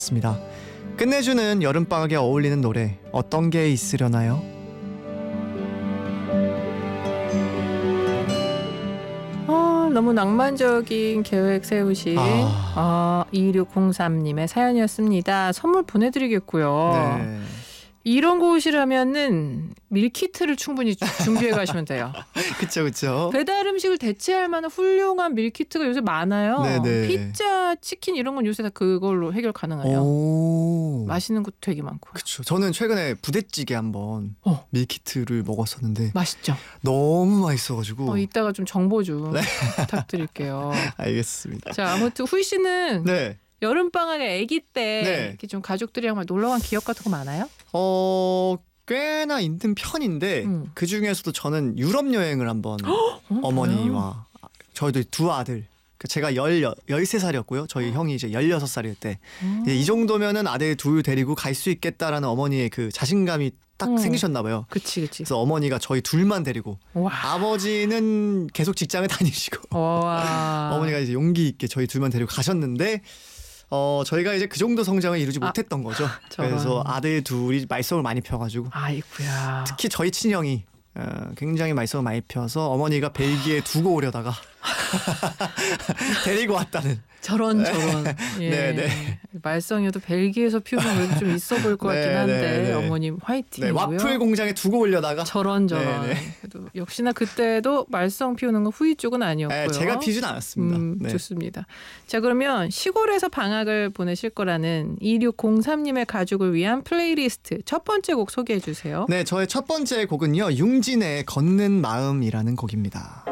습니다. 끝내주는 여름방학에 어울리는 노래 어떤 게 있으려나요? 너무 낭만적인 계획 세우신 2603님의 사연이었습니다. 선물 보내드리겠고요. 네. 이런 곳이라면은 밀키트를 충분히 준비해 가시면 돼요. 그쵸. 배달 음식을 대체할 만한 훌륭한 밀키트가 요새 많아요. 네네. 피자, 치킨 이런 건 요새 다 그걸로 해결 가능해요. 오. 맛있는 것도 되게 많고. 그쵸. 저는 최근에 부대찌개 한번 밀키트를 먹었었는데 맛있죠. 너무 맛있어가지고. 이따가 좀 정보 좀 부탁드릴게요. 알겠습니다. 자, 아무튼 후이 씨는 네. 여름방학에 아기 때 네. 이렇게 좀 가족들이랑 놀러간 기억 같은 거 많아요? 꽤나 있는 편인데 그 중에서도 저는 유럽 여행을 한번 어머니와 저희도 두 아들, 제가 13살이었고요. 저희 형이 이제 16살일 때 이제 이 정도면은 아들 둘 데리고 갈 수 있겠다라는 어머니의 그 자신감이 딱 생기셨나 봐요. 그치. 그래서 어머니가 저희 둘만 데리고 아버지는 계속 직장을 다니시고 어머니가 이제 용기 있게 저희 둘만 데리고 가셨는데 저희가 이제 그 정도 성장을 이루지 못했던 거죠. 그래서 아들 둘이 말썽을 많이 펴가지고 아이고야. 특히 저희 친형이 굉장히 말썽을 많이 펴서 어머니가 벨기에 두고 오려다가 데리고 왔다는. 저런. 예. 네네. 말썽이어도 벨기에에서 피우면 그래도 좀 있어 보일 것 같긴 한데 네네. 어머님 화이팅이고요. 와플 공장에 두고 오려다가 저런. 네네. 그래도 역시나 그때도 말썽 피우는 건 후이 쪽은 아니었고요. 제가 피우진 않았습니다. 좋습니다. 자, 그러면 시골에서 방학을 보내실 거라는 2603님의 가족을 위한 플레이리스트 첫 번째 곡 소개해 주세요. 네, 저의 첫 번째 곡은요, 융진의 걷는 마음이라는 곡입니다.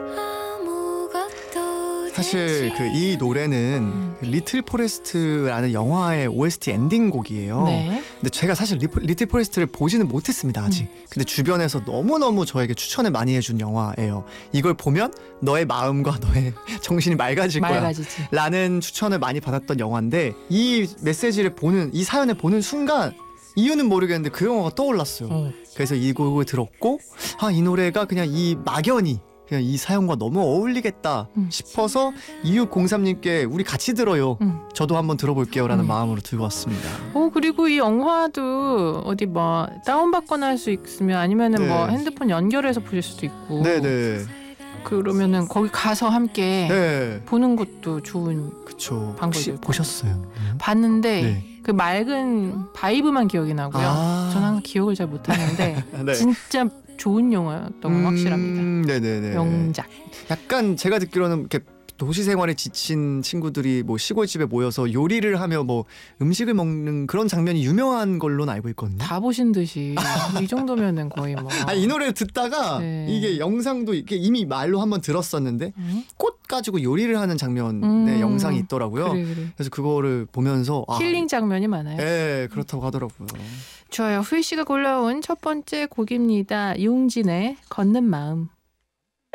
사실 이 노래는 리틀 포레스트라는 영화의 OST 엔딩곡이에요. 네. 근데 제가 사실 리틀 포레스트를 보지는 못했습니다, 아직. 근데 주변에서 너무너무 저에게 추천을 많이 해준 영화예요. 이걸 보면 너의 마음과 너의 정신이 맑아질 거야 맑아지지. 라는 추천을 많이 받았던 영화인데, 이 메시지를 보는, 이 사연을 보는 순간 이유는 모르겠는데 그 영화가 떠올랐어요. 그래서 이 곡을 들었고, 이 노래가 그냥 이 막연히 그냥 이 사연과 너무 어울리겠다 싶어서 2603님께 우리 같이 들어요. 저도 한번 들어볼게요 라는 마음으로 들고 왔습니다. 그리고 이 영화도 어디 뭐 다운받거나 할 수 있으면 아니면은 뭐 핸드폰 연결해서 보실 수도 있고. 네네. 그러면은 거기 가서 함께 보는 것도 좋은 그쵸. 방법이 혹시 보셨어요? 봤는데 그 맑은 바이브만 기억이 나고요. 저는 항상 기억을 잘 못하는데 진짜 좋은 영화였던 건 확실합니다. 네네네. 명작. 약간 제가 듣기로는 이렇게 도시 생활에 지친 친구들이 뭐 시골집에 모여서 요리를 하며 뭐 음식을 먹는 그런 장면이 유명한 걸로는 알고 있거든요. 다 보신 듯이 이 정도면은 거의 뭐. 이 노래를 듣다가 이게 영상도 이게 이미 말로 한번 들었었는데 꽃 가지고 요리를 하는 장면의 영상이 있더라고요. 그래. 그래서 그거를 보면서 힐링 장면이 많아요. 네, 그렇다고 하더라고요. 좋아요. 후이 씨가 골라온 첫 번째 곡입니다. 융진의 걷는 마음.